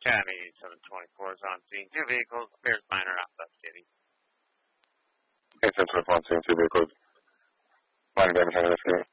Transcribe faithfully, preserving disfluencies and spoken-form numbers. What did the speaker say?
Cat eighty-seven twenty-four is on scene. Two vehicles, appears minor outside city. eighty-seven twenty-four on scene, two vehicles. Minor damage on the scene.